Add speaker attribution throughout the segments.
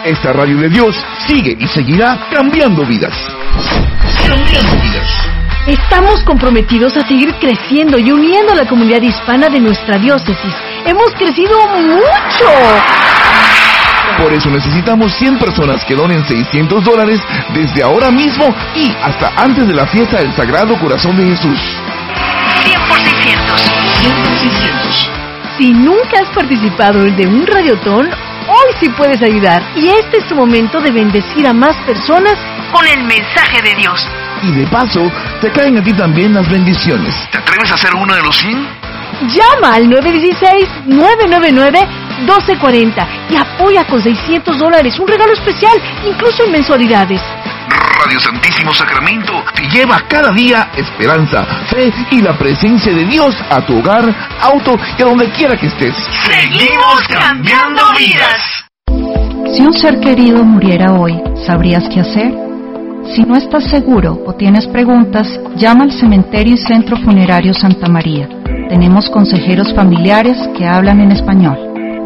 Speaker 1: Esta radio de Dios sigue y seguirá cambiando vidas. Cambiando vidas.
Speaker 2: Estamos comprometidos a seguir creciendo y uniendo a la comunidad hispana de nuestra diócesis. Hemos crecido mucho.
Speaker 1: Por eso necesitamos 100 personas que donen $600 desde ahora mismo y hasta antes de la fiesta del Sagrado Corazón de Jesús.
Speaker 2: 100 por 600.
Speaker 1: 100 por 600.
Speaker 2: Si nunca has participado de un radiotón, hoy sí puedes ayudar. Y este es tu momento de bendecir a más personas con el mensaje de Dios.
Speaker 1: Y de paso, te caen a ti también las bendiciones. ¿Te atreves a ser uno de los 100?
Speaker 2: Llama al 916-999-1240 y apoya con $600, un regalo especial, incluso en mensualidades.
Speaker 1: Radio Santísimo Sacramento te lleva cada día esperanza, fe y la presencia de Dios a tu hogar, auto y a donde quiera que estés.
Speaker 2: ¡Seguimos cambiando vidas!
Speaker 3: Si un ser querido muriera hoy, ¿sabrías qué hacer? Si no estás seguro o tienes preguntas, llama al Cementerio y Centro Funerario Santa María. Tenemos consejeros familiares que hablan en español.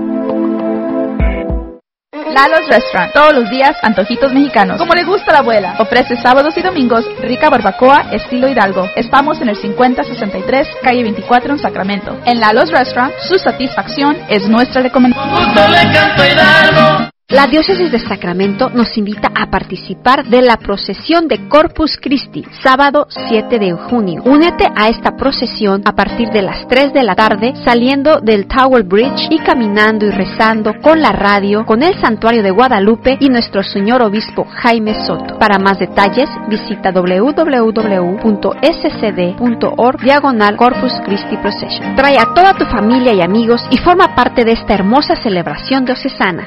Speaker 4: Lalo's Restaurant, todos los días antojitos mexicanos, como le gusta a la abuela. Ofrece sábados y domingos rica barbacoa estilo Hidalgo. Estamos en el 5063, calle 24 en Sacramento. En Lalo's Restaurant, su satisfacción es nuestra recomendación.
Speaker 5: La Diócesis de Sacramento nos invita a participar de la procesión de Corpus Christi, sábado 7 de junio. Únete a esta procesión a partir de las 3 de la tarde, saliendo del Tower Bridge y caminando y rezando con la radio, con el Santuario de Guadalupe y nuestro Señor Obispo Jaime Soto. Para más detalles, visita www.scd.org/Corpus Christi Procession. Trae a toda tu familia y amigos y forma parte de esta hermosa celebración diocesana.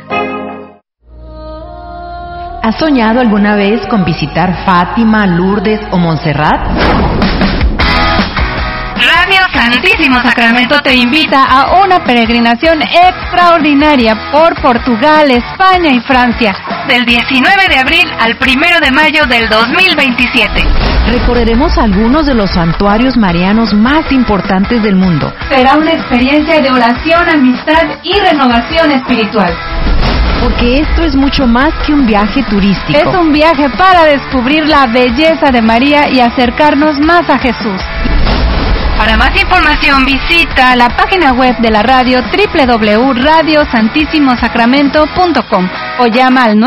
Speaker 6: ¿Has soñado alguna vez con visitar Fátima, Lourdes o Montserrat?
Speaker 2: Radio Santísimo Sacramento te invita a una peregrinación extraordinaria por Portugal, España y Francia, del 19 de abril al 1 de mayo del 2027.
Speaker 6: Recorreremos algunos de los santuarios marianos más importantes del mundo.
Speaker 2: Será una experiencia de oración, amistad y renovación espiritual.
Speaker 6: Porque esto es mucho más que un viaje turístico.
Speaker 2: Es un viaje para descubrir la belleza de María y acercarnos más a Jesús. Para más información visita la página web de la radio www.radiosantissimosacramento.com o llama al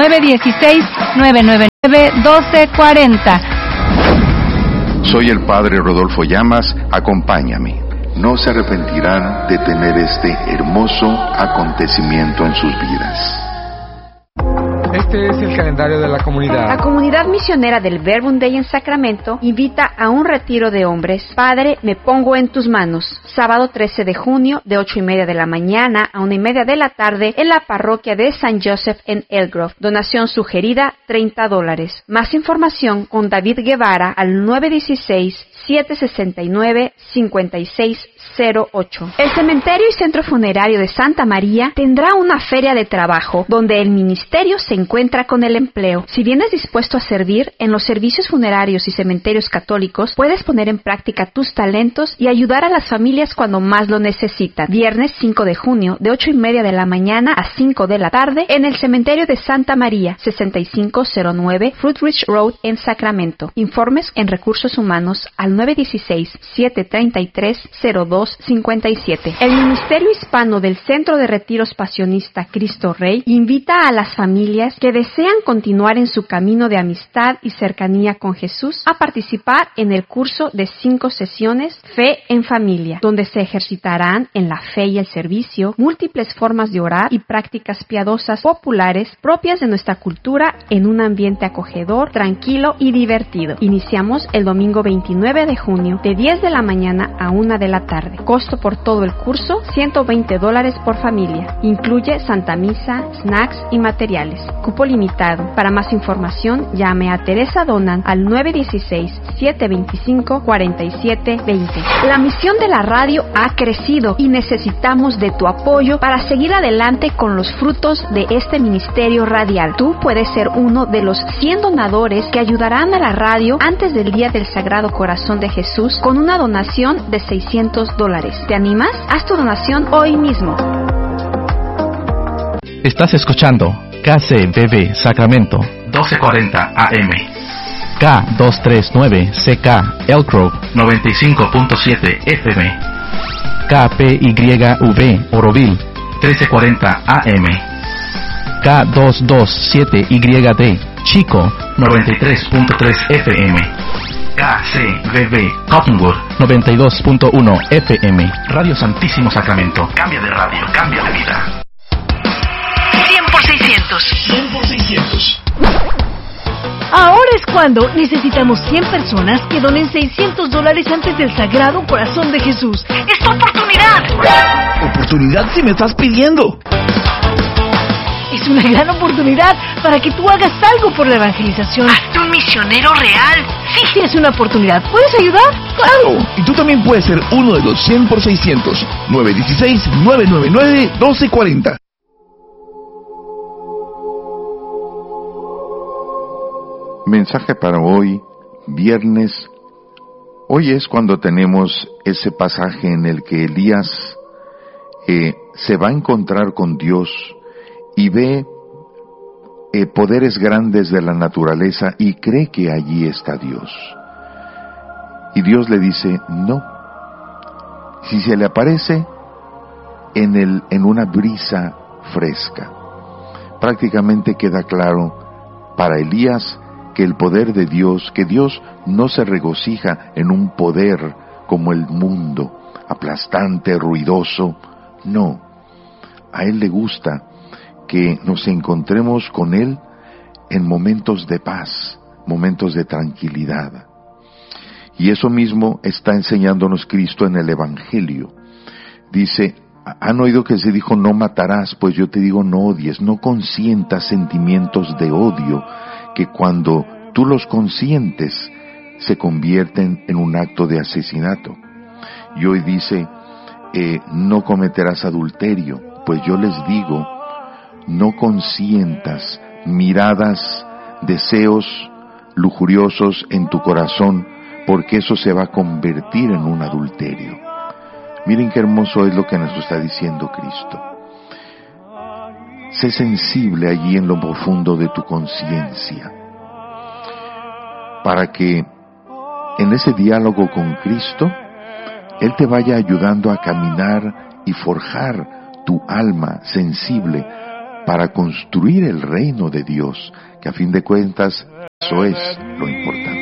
Speaker 2: 916-999-1240.
Speaker 7: Soy el Padre Rodolfo Llamas, acompáñame. No se arrepentirán de tener este hermoso acontecimiento en sus vidas.
Speaker 8: Este es el calendario de la comunidad.
Speaker 5: La comunidad misionera del Verbum Dei en Sacramento invita a un retiro de hombres. Padre, me pongo en tus manos. Sábado 13 de junio, de 8:30 de la mañana a 1:30 de la tarde, en la parroquia de San Joseph en Elgrove. Donación sugerida, $30. Más información con David Guevara al 916-769-5608. El Cementerio y Centro Funerario de Santa María tendrá una feria de trabajo donde el ministerio se encuentra con el empleo. Si vienes dispuesto a servir en los servicios funerarios y cementerios católicos, puedes poner en práctica tus talentos y ayudar a las familias cuando más lo necesitan. Viernes 5 de junio, de 8:30 de la mañana a 5 de la tarde, en el Cementerio de Santa María, 6509 Fruitridge Road en Sacramento. Informes en Recursos Humanos al 916-733-0257. El Ministerio Hispano del Centro de Retiros Pasionista Cristo Rey invita a las familias que desean continuar en su camino de amistad y cercanía con Jesús a participar en el curso de 5 sesiones Fe en Familia, donde se ejercitarán en la fe y el servicio múltiples formas de orar y prácticas piadosas populares propias de nuestra cultura en un ambiente acogedor, tranquilo y divertido. Iniciamos el domingo 29 de junio de 10 de la mañana a 1 de la tarde. Costo por todo el curso, $120 por familia. Incluye Santa Misa, snacks y materiales. Cupo limitado. Para más información, llame a Teresa Donan al 916-725-4720. La misión de la radio ha crecido y necesitamos de tu apoyo para seguir adelante con los frutos de este ministerio radial. Tú puedes ser uno de los 100 donadores que ayudarán a la radio antes del Día del Sagrado Corazón de Jesús con una donación de $600. ¿Te animas? Haz tu donación hoy mismo.
Speaker 9: Estás escuchando KCBB Sacramento
Speaker 10: 1240 AM,
Speaker 9: K239CK Elk Grove
Speaker 10: 95.7 FM,
Speaker 9: KPYV Oroville
Speaker 10: 1340 AM,
Speaker 9: K227YD Chico
Speaker 10: 93.3 FM, KCBB Cottonwood
Speaker 9: 92.1 FM.
Speaker 10: Radio Santísimo Sacramento. Cambia de radio, cambia de vida.
Speaker 2: 100 por 600.
Speaker 1: 100 por 600.
Speaker 11: Ahora es cuando necesitamos 100 personas que donen $600 antes del Sagrado Corazón de Jesús.
Speaker 2: ¡Es tu oportunidad!
Speaker 1: Oportunidad si me estás pidiendo.
Speaker 11: Es una gran oportunidad para que tú hagas algo por la evangelización.
Speaker 2: ¡Hazte un misionero real!
Speaker 11: Sí, tienes una oportunidad. ¿Puedes ayudar?
Speaker 1: ¡Claro! Y tú también puedes ser uno de los 100 por 600. 916-999-1240.
Speaker 7: Mensaje para hoy, viernes. Hoy es cuando tenemos ese pasaje en el que Elías se va a encontrar con Dios y ve poderes grandes de la naturaleza y cree que allí está Dios. Y Dios le dice, no. Si se le aparece en una brisa fresca, prácticamente queda claro para Elías que el poder de Dios, que Dios no se regocija en un poder como el mundo, aplastante, ruidoso, no. A Él le gusta que nos encontremos con Él en momentos de paz, momentos de tranquilidad. Y eso mismo está enseñándonos Cristo en el Evangelio. Dice, han oído que se dijo no matarás, pues yo te digo no odies, no consientas sentimientos de odio, que cuando tú los consientes se convierten en un acto de asesinato. Y hoy dice, no cometerás adulterio, pues yo les digo, no consientas miradas, deseos lujuriosos en tu corazón, porque eso se va a convertir en un adulterio. Miren qué hermoso es lo que nos está diciendo Cristo. Sé sensible allí en lo profundo de tu conciencia, para que en ese diálogo con Cristo, Él te vaya ayudando a caminar y forjar tu alma sensible para construir el reino de Dios, que a fin de cuentas eso es lo importante.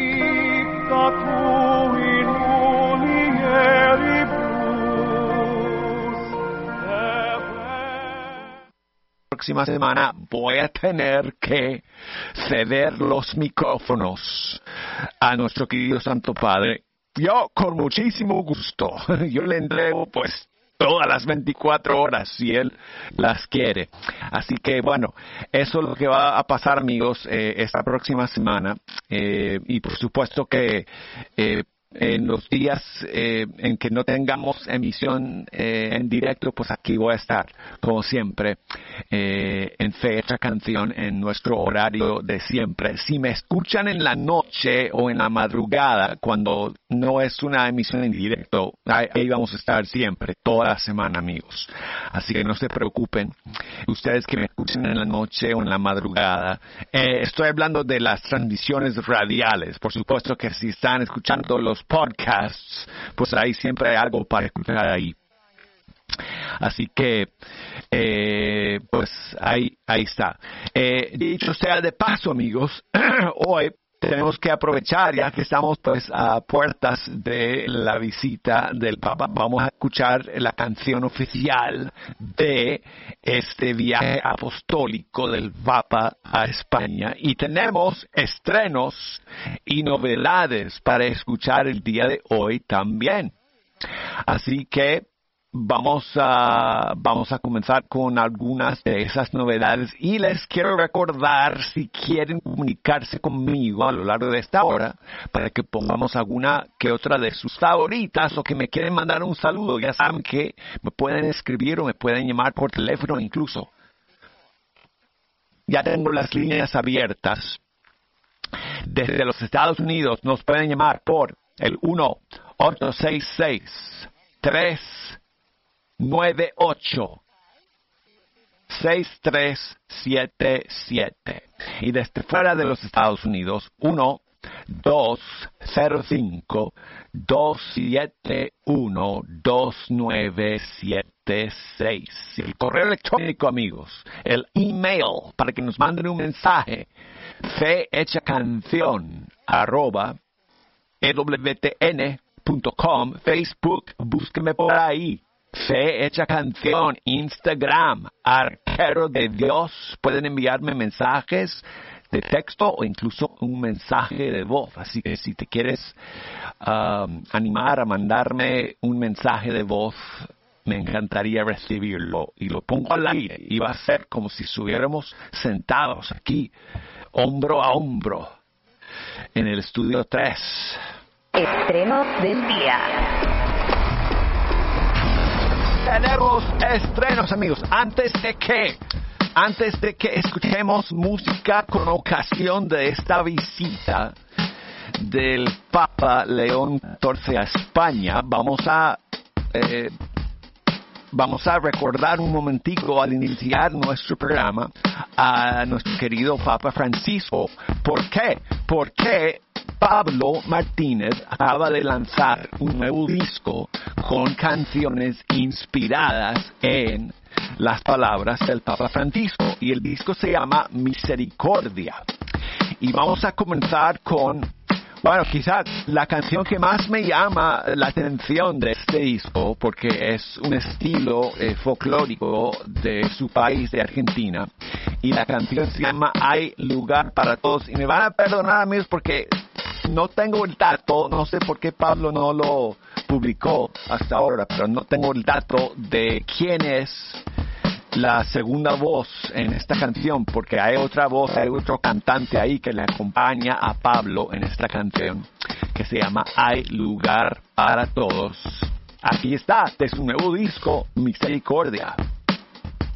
Speaker 12: Próxima semana voy a tener que ceder los micrófonos a nuestro querido Santo Padre. Yo con muchísimo gusto, yo le entrego pues todas las 24 horas si él las quiere. Así que bueno, eso es lo que va a pasar, amigos, esta próxima semana. Y por supuesto que en los días en que no tengamos emisión en directo, pues aquí voy a estar, como siempre, en Fecha Canción, en nuestro horario de siempre. Si me escuchan en la noche o en la madrugada, cuando no es una emisión en directo, ahí vamos a estar siempre, toda la semana, amigos. Así que no se preocupen, ustedes que me escuchen en la noche o en la madrugada. Estoy hablando de las transmisiones radiales. Por supuesto que si están escuchando los podcasts, pues ahí siempre hay algo para escuchar ahí. Así que, pues ahí está. Dicho sea de paso, amigos, hoy tenemos que aprovechar, ya que estamos pues a puertas de la visita del Papa. Vamos a escuchar la canción oficial de este viaje apostólico del Papa a España. Y tenemos estrenos y novedades para escuchar el día de hoy también. Así que vamos a comenzar con algunas de esas novedades y les quiero recordar, si quieren comunicarse conmigo a lo largo de esta hora, para que pongamos alguna que otra de sus favoritas, o que me quieren mandar un saludo, ya saben que me pueden escribir o me pueden llamar por teléfono incluso. Ya tengo las líneas abiertas. Desde los Estados Unidos nos pueden llamar por el 1-866-398-5870. 6377. Y desde fuera de los Estados Unidos, 1-205-271-2976. El correo electrónico, amigos, el email para que nos manden un mensaje, fehechacancion@ewtn.com, Facebook, búsqueme por ahí. Fe Hecha Canción, Instagram, Arquero de Dios. Pueden enviarme mensajes de texto o incluso un mensaje de voz. Así que si te quieres animar a mandarme un mensaje de voz, me encantaría recibirlo. Y lo pongo al aire y va a ser como si estuviéramos sentados aquí, hombro a hombro, en el estudio 3.
Speaker 13: Estrenos del día.
Speaker 12: Tenemos estrenos, amigos. Antes de que escuchemos música con ocasión de esta visita del Papa León XIV a España, vamos a recordar un momentico al iniciar nuestro programa a nuestro querido Papa Francisco. ¿Por qué? Porque Pablo Martínez acaba de lanzar un nuevo disco con canciones inspiradas en las palabras del Papa Francisco, y el disco se llama Misericordia. Y vamos a comenzar con, bueno, quizás la canción que más me llama la atención de este disco, porque es un estilo folclórico de su país, de Argentina, y la canción se llama Hay Lugar para Todos. Y me van a perdonar, amigos, porque no tengo el dato, no sé por qué Pablo no lo publicó hasta ahora, pero no tengo el dato de quién es la segunda voz en esta canción, porque hay otra voz, hay otro cantante ahí que le acompaña a Pablo en esta canción, que se llama Hay Lugar para Todos. Aquí está, de su nuevo disco, Misericordia.